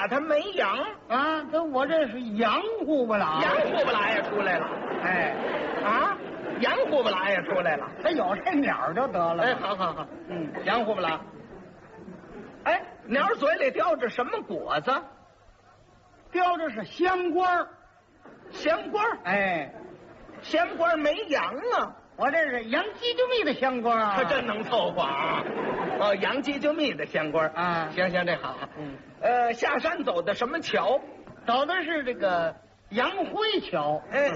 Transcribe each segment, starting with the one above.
它没养啊，我这是养护不了， 养护不来也出来了。 哎， 啊，养护不来也出来了。 它有这鸟就得了。 哎，好，养护不来。哎，鸟嘴里叼着什么果子？ 叼着是香瓜。 香瓜。 哎， 香瓜没养啊。 我这是养鸡就蜜的香瓜啊。 它真能凑合啊。哦，养鸡就蜜的香瓜啊。 行，这好。下山走的什么桥？ 走的是这个杨辉桥。 哎，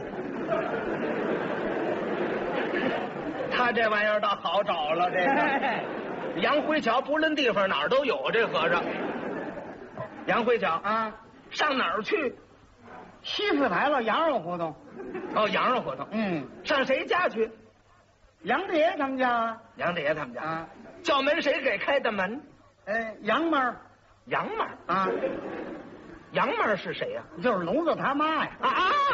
他这玩意儿倒好找了，这个杨辉桥不论地方哪儿都有，这和尚。杨辉桥啊， 上哪儿去？ 西四牌楼羊肉胡同。 哦，羊肉胡同。上谁家去？ 杨大爷他们家啊。 杨大爷他们家啊。 叫门谁给开的门？ 杨妹。 杨妹啊。 杨妹是谁呀？ 就是聋子他妈呀。 啊！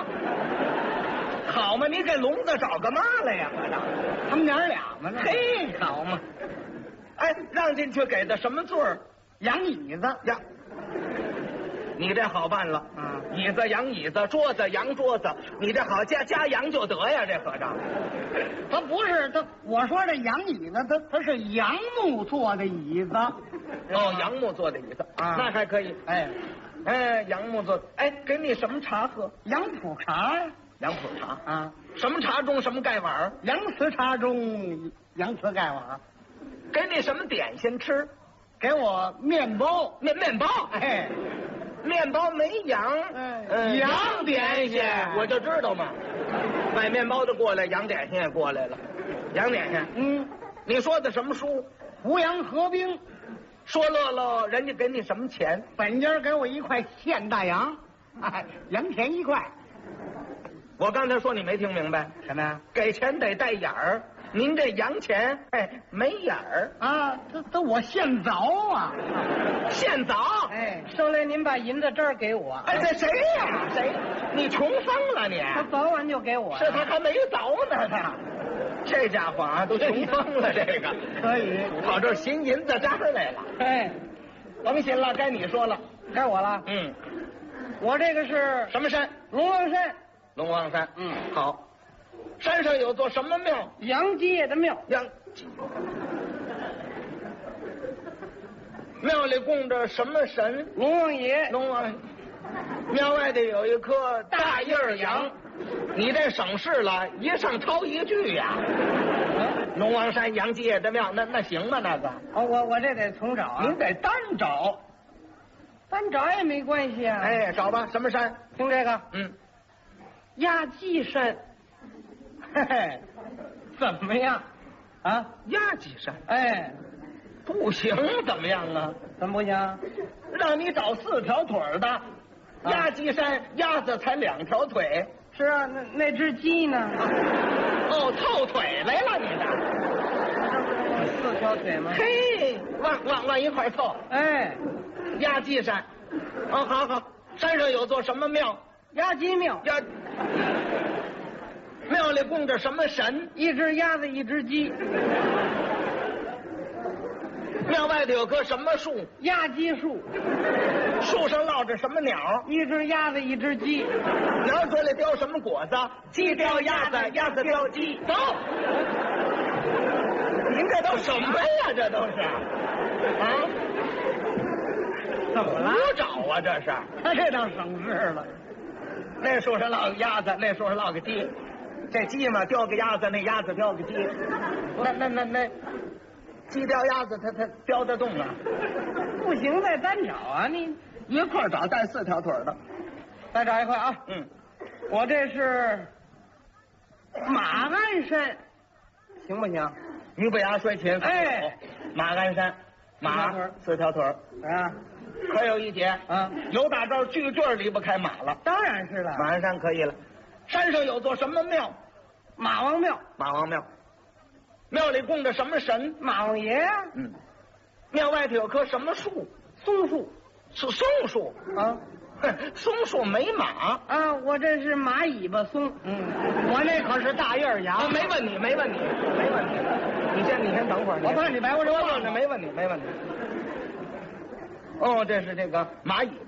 好嘛，你给聋子找个妈来呀，和尚。 他们娘俩嘛。 嘿，好嘛。哎，让进去给的什么座儿？ 洋椅子呀。你这好办了。椅子洋椅子，桌子洋桌子，你这好加洋就得呀，这和尚。 他不是他，我说这洋椅子，它是杨木做的椅子。 哦，杨木做的椅子啊，那还可以。杨木做的。哎，给你什么茶喝？ 杨浦茶呀。 杨浦茶啊。 什么茶中什么盖碗？ 洋瓷茶中洋瓷盖碗。 给你什么点心吃？ 给我面包。 面包。哎。面包没洋，洋点心，我就知道嘛。买面包的过来，洋点心也过来了。洋点心，你说的什么书？ 胡杨合兵。 说乐乐，人家给你什么钱？ 本家给我1块现大洋，洋钱1块。 我刚才说你没听明白什么呀？ 给钱得带眼儿。您这洋钱，没眼儿啊！这我现凿啊！ 现凿！ 收来您把银子这儿给我。 这谁呀？谁？你穷疯了你！ 他凿完就给我。 是他还没凿呢，他。这家伙啊，都穷疯了，这个。 可以。 跑这儿寻银子渣来了。甭寻了，该你说了， 该我了。我这个是什么山？ 龙王山。 龙王山。好。山上有座什么庙？ 杨街的庙。 庙里供着什么神？ 龙王爷。 龙王。庙外头有一棵大叶杨。你这省事了，一上抄一句呀。龙王山杨街的庙，那行吗？那个？ 我这得重找啊。 您得单找。 单找也没关系啊。 找吧，什么山？ 听这个。压髻山。怎么样？啊， 压髻山。不行，怎么样啊？ 怎么不行？ 让你找4条腿的，压髻山鸭子才2条腿。 是啊，那只鸡呢？ 凑腿来了，你的4条腿吗？ 嘿，往一块凑。压髻山。好，山上有座什么庙？ 压髻庙。 庙里供着什么神？ 一只鸭子，一只鸡。 庙外头有棵什么树？ 压髻树。 树上落着什么鸟？ 一只鸭子，一只鸡。 鸟嘴里叼什么果子？鸡叼鸭子，鸭子叼鸡。走！您这都什么呀？这都是怎么了？ 胡找啊！这是他这倒省事了。 那树上落个鸭子，那树上落个鸡。这鸡嘛叼个鸭子，那鸭子叼个鸡。那鸡叼鸭子，它叼得动啊？ 不行，再单找啊！你一块找带4条腿的， 再找一块啊。我这是马鞍山，行不行？ 鱼不牙摔琴。马鞍山，马4条腿啊。 可有一节有打这剧队离不开马了。 当然是了。 马鞍山可以了。山上有座什么庙？ 马王庙。 马王庙。庙里供着什么神？ 马王爷啊。 庙外头有棵什么树？ 松树。 是松树啊。松树没马啊。我这是马尾巴松。我那可是大叶杨。 没问题。你先等会儿。 我怕你白我这忘了。 没问题。这是这个马尾。